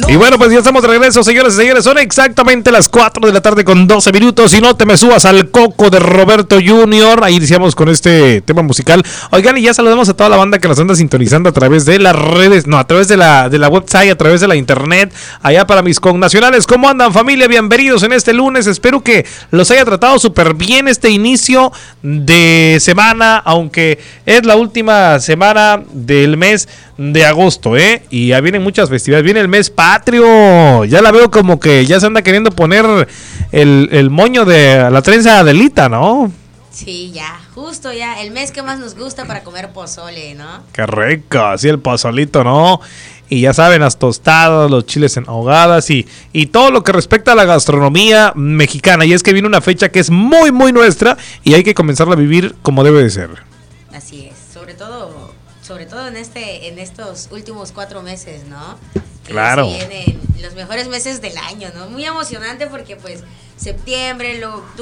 Y bueno, pues ya estamos de regreso, señores y señores. Son exactamente las 4 de la tarde con 12 minutos. Y no te me subas al coco de Roberto Junior. Ahí iniciamos con este tema musical. Oigan, y ya saludamos a toda la banda que nos anda sintonizando a través de las redes, no, a través de la website, a través de la internet. Allá para mis connacionales, ¿cómo andan, familia? Bienvenidos en este lunes. Espero que los haya tratado súper bien este inicio de semana, aunque es la última semana del mes de agosto, y ya vienen muchas festividades. Viene el mes patrio, ya la veo como que ya se anda queriendo poner el moño de la trenza Adelita, ¿no? Sí, ya, justo ya, el mes que más nos gusta para comer pozole, ¿no? Qué rico, así el pozolito, ¿no? Y ya saben, las tostadas, los chiles en ahogadas y todo lo que respecta a la gastronomía mexicana. Y es que viene una fecha que es muy, muy nuestra y hay que comenzarla a vivir como debe de ser. Así es, sobre todo en estos últimos 4 meses, ¿no? Que claro. se vienen los mejores meses del año, ¿no? Muy emocionante porque pues septiembre,